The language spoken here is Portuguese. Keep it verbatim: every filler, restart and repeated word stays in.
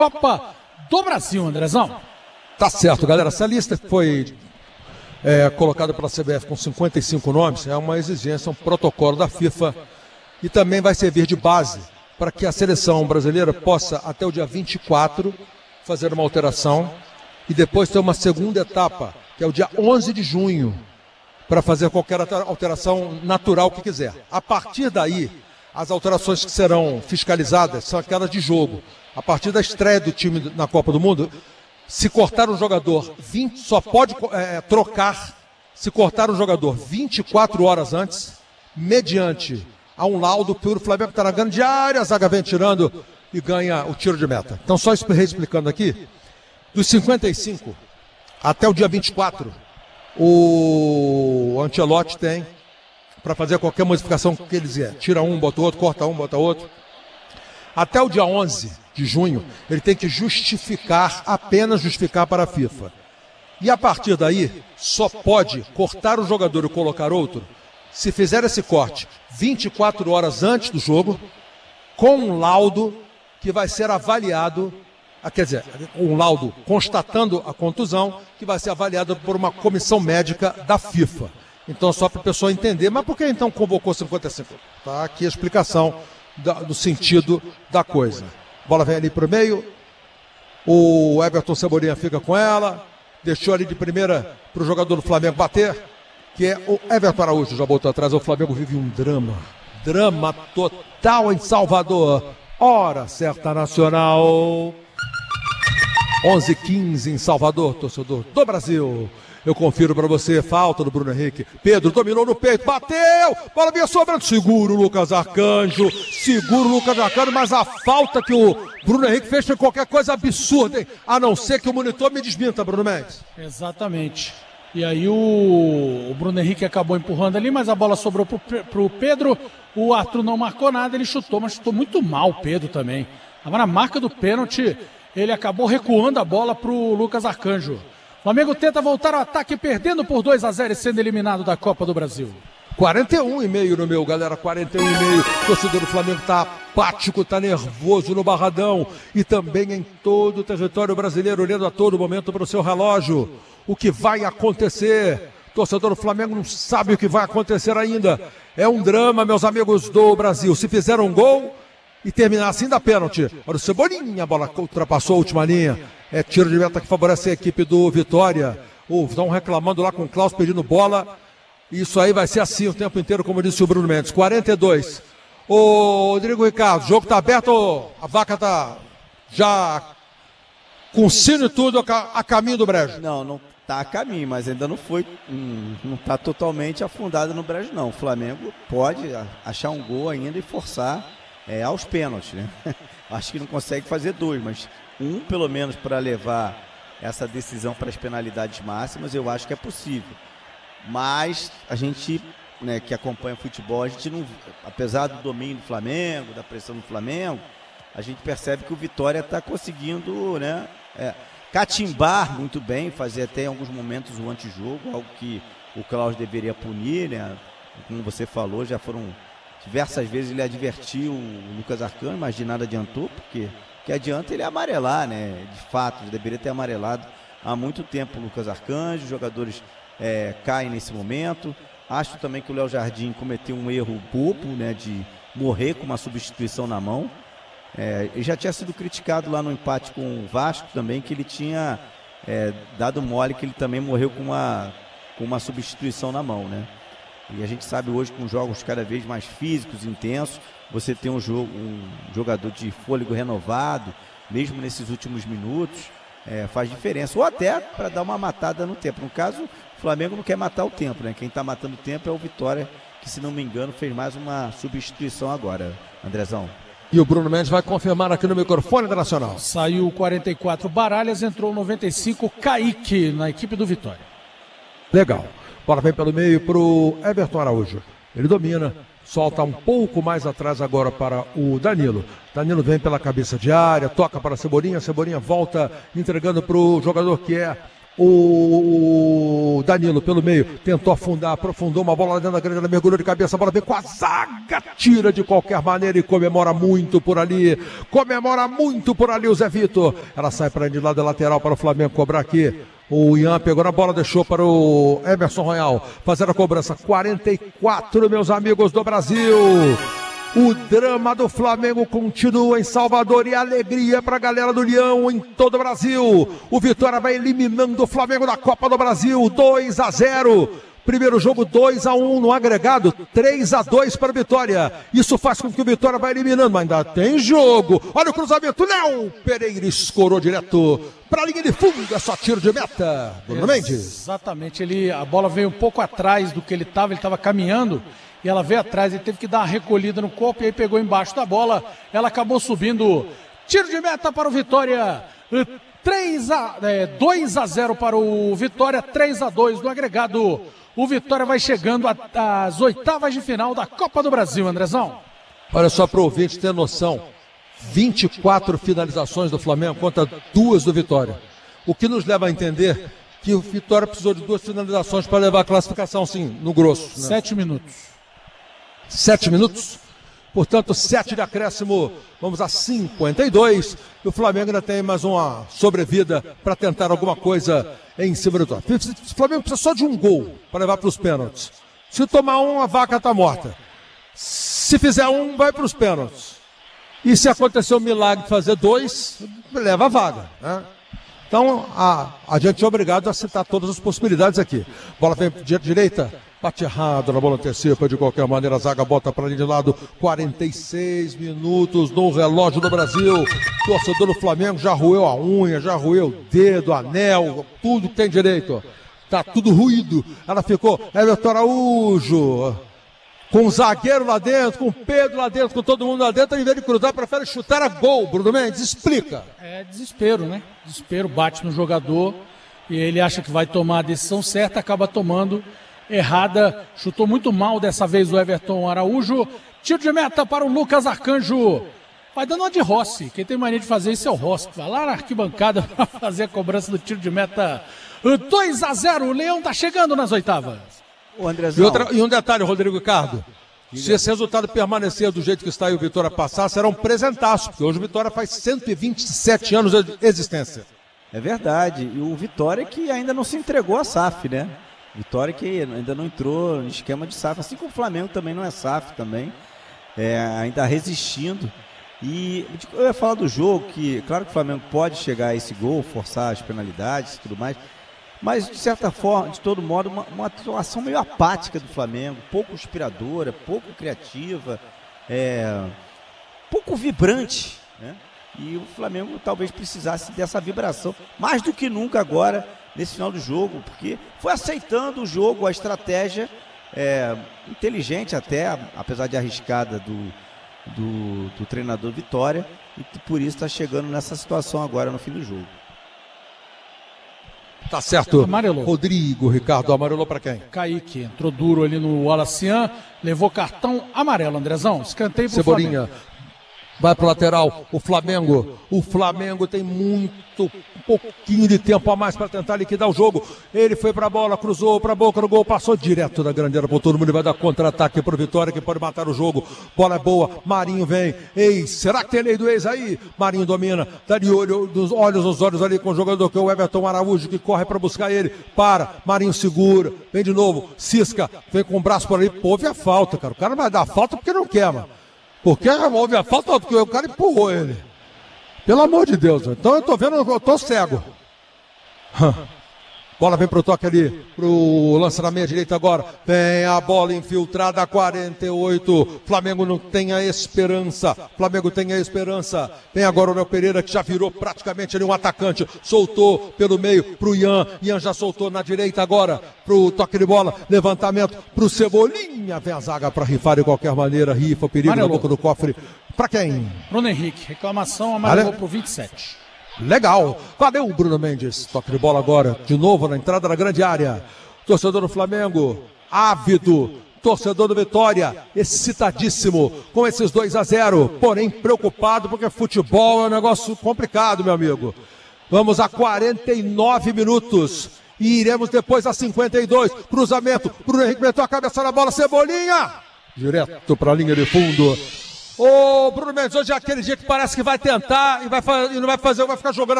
Copa do Brasil, Andrezão. Tá certo, galera. Essa lista foi é, colocada pela C B F com cinquenta e cinco nomes, é uma exigência, um protocolo da FIFA e também vai servir de base para que a seleção brasileira possa, até o dia vinte e quatro, fazer uma alteração e depois ter uma segunda etapa, que é o dia onze de junho, para fazer qualquer alteração natural que quiser. A partir daí, as alterações que serão fiscalizadas são aquelas de jogo. A partir da estreia do time na Copa do Mundo, se cortar um jogador, vinte, só pode é, trocar se cortar um jogador vinte e quatro horas antes, mediante a um laudo pelo Flamengo que está na grande área, a zaga vem tirando e ganha o tiro de meta. Então, só reexplicando aqui, dos cinquenta e cinco até o dia vinte e quatro, o Ancelotti tem para fazer qualquer modificação que ele quiser. Tira um, bota outro, corta um, bota outro. Até o dia onze de junho, ele tem que justificar, apenas justificar para a FIFA. E a partir daí, só pode cortar o jogador e colocar outro, se fizer esse corte vinte e quatro horas antes do jogo, com um laudo que vai ser avaliado, quer dizer, um laudo constatando a contusão, que vai ser avaliado por uma comissão médica da FIFA. Então, só para a pessoa entender, mas por que então convocou cinquenta e cinco? Tá aqui a explicação da, do sentido da coisa. Bola vem ali para o meio, o Everton Cebolinha fica com ela, deixou ali de primeira para o jogador do Flamengo bater, que é o Everton Araújo, já botou atrás. O Flamengo vive um drama, drama total em Salvador. Hora certa nacional, onze e quinze em Salvador, torcedor do Brasil. Eu confiro para você, falta do Bruno Henrique. Pedro dominou no peito, bateu, bola vinha sobrando. Segura o Lucas Arcanjo, segura o Lucas Arcanjo, mas a falta que o Bruno Henrique fez foi qualquer coisa absurda, hein? A não ser que o monitor me desminta, Bruno Mendes. Exatamente. E aí o, o Bruno Henrique acabou empurrando ali, mas a bola sobrou para o Pedro. O Arthur não marcou nada, ele chutou, mas chutou muito mal o Pedro também. Agora na marca do pênalti, ele acabou recuando a bola para o Lucas Arcanjo. O Flamengo tenta voltar ao ataque, perdendo por dois a zero e sendo eliminado da Copa do Brasil. quarenta e um e meio no meu, galera, quarenta e um e meio. O torcedor do Flamengo tá apático, tá nervoso no Barradão e também em todo o território brasileiro, olhando a todo momento para o seu relógio. O que vai acontecer? O torcedor do Flamengo não sabe o que vai acontecer ainda. É um drama, meus amigos do Brasil. Se fizeram um gol e terminar assim, dá pênalti. Olha o Cebolinha, a bola ultrapassou a última linha. É tiro de meta que favorece a equipe do Vitória. Oh, estão reclamando lá com o Klaus pedindo bola. Isso aí vai ser assim o tempo inteiro, como disse o Bruno Mendes. quarenta e dois. Ô, Rodrigo Ricardo, o jogo tá aberto, a vaca tá já com sino e tudo a caminho do brejo. Não, não tá a caminho, mas ainda não foi, hum, não tá totalmente afundado no brejo, não. O Flamengo pode achar um gol ainda e forçar é, aos pênaltis, né? Acho que não consegue fazer dois, mas um pelo menos para levar essa decisão para as penalidades máximas, eu acho que é possível. Mas a gente, né, que acompanha o futebol, a gente não, apesar do domínio do Flamengo, da pressão do Flamengo, a gente percebe que o Vitória está conseguindo, né, é, catimbar muito bem, fazer até em alguns momentos o antijogo, algo que o Klaus deveria punir, né? Como você falou, já foram diversas vezes ele advertiu o Lucas Arcanjo, mas de nada adiantou, porque o que adianta ele amarelar, né? De fato, ele deveria ter amarelado há muito tempo o Lucas Arcanjo, os jogadores é, caem nesse momento. Acho também que o Léo Jardim cometeu um erro bobo, né? De morrer com uma substituição na mão. É, ele já tinha sido criticado lá no empate com o Vasco também, que ele tinha é, dado mole, que ele também morreu com uma, com uma substituição na mão, né? E a gente sabe hoje, com jogos cada vez mais físicos, intensos, você tem um, jogo, um jogador de fôlego renovado, mesmo nesses últimos minutos, é, faz diferença. Ou até para dar uma matada no tempo. No caso, o Flamengo não quer matar o tempo, né? Quem está matando o tempo é o Vitória, que, se não me engano, fez mais uma substituição agora, Andrezão. E o Bruno Mendes vai confirmar aqui no microfone da Nacional. Saiu quarenta e quatro Baralhas, entrou noventa e cinco Kaique na equipe do Vitória. Legal. Bola vem pelo meio para o Everton Araújo. Ele domina, solta um pouco mais atrás agora para o Danilo. Danilo vem pela cabeça de área, toca para a Cebolinha. Cebolinha volta entregando para o jogador que é O Danilo pelo meio tentou afundar, aprofundou uma bola lá dentro da grande, ela mergulhou de cabeça, a bola vem com a zaga, tira de qualquer maneira e comemora muito por ali, comemora muito por ali o Zé Vitor. Ela sai para de lado da lateral para o Flamengo cobrar aqui. O Ian pegou na bola, deixou para o Emerson Royal fazer a cobrança. quarenta e quatro, meus amigos do Brasil. O drama do Flamengo continua em Salvador e alegria para a galera do Leão em todo o Brasil. O Vitória vai eliminando o Flamengo da Copa do Brasil, dois a zero. Primeiro jogo dois a um no agregado, três a dois para o Vitória. Isso faz com que o Vitória vá eliminando, mas ainda tem jogo. Olha o cruzamento, Léo Pereira escorou direto para a linha de fundo, é só tiro de meta. Bruno Mendes. Exatamente, ele, a bola veio um pouco atrás do que ele estava, ele estava caminhando. E ela veio atrás, ele teve que dar uma recolhida no corpo e aí pegou embaixo da bola. Ela acabou subindo. Tiro de meta para o Vitória. três a, é, dois a zero para o Vitória, três a dois no agregado. O Vitória vai chegando às oitavas de final da Copa do Brasil, Andrezão. Olha só para o ouvinte ter noção. vinte e quatro finalizações do Flamengo contra duas do Vitória. O que nos leva a entender que o Vitória precisou de duas finalizações para levar a classificação, sim, no grosso. Né? Sete minutos. Sete minutos, portanto, sete de acréscimo, vamos a cinquenta e dois, e o Flamengo ainda tem mais uma sobrevida para tentar alguma coisa em cima do top. O Flamengo precisa só de um gol para levar para os pênaltis. Se tomar um, a vaca está morta. Se fizer um, vai para os pênaltis. E se acontecer o milagre de fazer dois, leva a vaga, né? Então, a, a gente é obrigado a citar todas as possibilidades aqui. Bola vem de direita, bate errado na bola antecipa, de qualquer maneira a zaga bota para ali de lado, quarenta e seis minutos no relógio do Brasil. Torcedor do Flamengo já roeu a unha, já roeu o dedo, anel, tudo que tem direito. Tá tudo ruído. Ela ficou, Everton Araújo, com o zagueiro lá dentro, com o Pedro lá dentro, com todo mundo lá dentro, em vez de cruzar, prefere chutar a gol. Bruno Mendes, explica. É desespero, né? Desespero, bate no jogador e ele acha que vai tomar a decisão certa, acaba tomando errada. Chutou muito mal dessa vez o Everton Araújo. Tiro de meta para o Lucas Arcanjo. Vai dando uma de Rossi. Quem tem mania de fazer isso é o Rossi. Vai lá na arquibancada para fazer a cobrança do tiro de meta. dois a zero, o Leão tá chegando nas oitavas. O e, outra, e um detalhe, Rodrigo Ricardo. Se esse resultado permanecer do jeito que está e o Vitória passar, será um presentaço, porque hoje o Vitória faz cento e vinte e sete anos de existência. É verdade. E o Vitória que ainda não se entregou a S A F, né? Vitória que ainda não entrou no esquema de S A F, assim como o Flamengo também não é S A F também. É, ainda resistindo. E eu ia falar do jogo, que claro que o Flamengo pode chegar a esse gol, forçar as penalidades e tudo mais. Mas, de certa forma, de todo modo, uma, uma atuação meio apática do Flamengo, pouco inspiradora, pouco criativa, é, pouco vibrante, né? E o Flamengo talvez precisasse dessa vibração, mais do que nunca agora, nesse final do jogo, porque foi aceitando o jogo, a estratégia é, inteligente até, apesar de arriscada do, do, do treinador Vitória, e por isso está chegando nessa situação agora no fim do jogo. Tá certo. Amarelou. Rodrigo, Ricardo, amarelou para quem? Kaique, entrou duro ali no Alacian, levou cartão amarelo, Andrezão. Escanteio pro Cebolinha. Flamengo. Vai pro lateral, o Flamengo. O Flamengo tem muito, um pouquinho de tempo a mais para tentar liquidar o jogo. Ele foi pra bola, cruzou pra boca do gol, passou direto da grandeira por todo mundo e vai dar contra-ataque pro Vitória, que pode matar o jogo. Bola é boa, Marinho vem. Ei, será que tem lei do ex aí? Marinho domina, tá de olho, dos olhos nos olhos ali com o jogador que é o Everton Araújo, que corre pra buscar ele. Para, Marinho segura, vem de novo, cisca, vem com o braço por ali. Pô, houve a falta, cara. O cara vai dar falta porque não quer, mano. Porque houve a falta, porque o cara empurrou ele. Pelo amor de Deus. Então eu tô vendo, eu tô cego. Bola vem pro toque ali, pro lance na meia direita agora. Vem a bola infiltrada, quarenta e oito. Flamengo não tem a esperança. Flamengo tem a esperança. Vem agora o Léo Pereira, que já virou praticamente ali um atacante. Soltou pelo meio pro Ian. Ian já soltou na direita agora pro toque de bola. Levantamento pro Cebolinha. Vem a zaga pra rifar de qualquer maneira. Rifa, o perigo na boca do cofre. Pra quem? Bruno Henrique. Reclamação, amarelou pro vinte e sete. Legal, valeu Bruno Mendes. Toque de bola agora, de novo na entrada da grande área. Torcedor do Flamengo, ávido. Torcedor do Vitória, excitadíssimo com esses dois a zero, porém preocupado porque futebol é um negócio complicado, meu amigo. Vamos a quarenta e nove minutos. E iremos depois a cinquenta e dois. Cruzamento. Bruno Henrique meteu a cabeça na bola. Cebolinha. Direto para a linha de fundo. Ô, Bruno Mendes, hoje é aquele dia que parece que vai tentar e, vai, e não vai fazer, vai ficar jogando